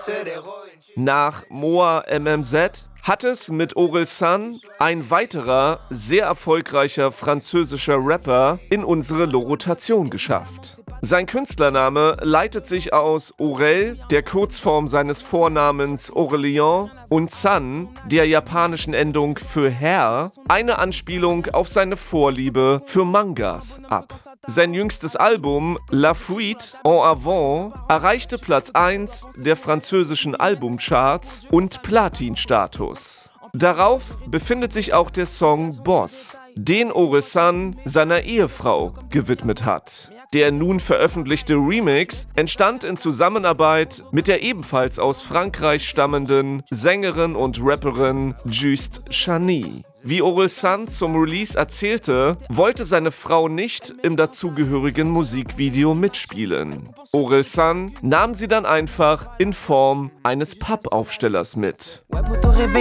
Nach Moa MMZ hat es mit Orelsan ein weiterer, sehr erfolgreicher französischer Rapper in unsere Rotation geschafft. Sein Künstlername leitet sich aus Orel, der Kurzform seines Vornamens Aurélien, und San, der japanischen Endung für Herr, eine Anspielung auf seine Vorliebe für Mangas, ab. Sein jüngstes Album La Fuite en Avant erreichte Platz 1 der französischen Albumcharts und Platin-Status. Darauf befindet sich auch der Song Boss, den Orelsan seiner Ehefrau gewidmet hat. Der nun veröffentlichte Remix entstand in Zusammenarbeit mit der ebenfalls aus Frankreich stammenden Sängerin und Rapperin Juste Chani. Wie Orelsan zum Release erzählte, wollte seine Frau nicht im dazugehörigen Musikvideo mitspielen. Orelsan nahm sie dann einfach in Form eines Pappaufstellers mit.